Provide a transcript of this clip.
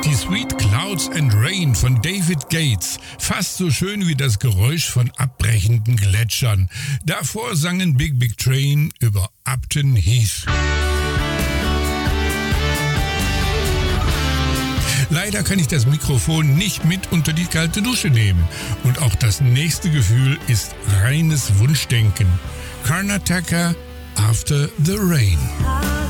Die Sweet Clouds and Rain von David Gates. Fast so schön wie das Geräusch von abbrechenden Gletschern. Davor sangen Big Big Train über Upton Heath. Leider kann ich das Mikrofon nicht mit unter die kalte Dusche nehmen. Und auch das nächste Gefühl ist reines Wunschdenken. Karnataka, After the Rain.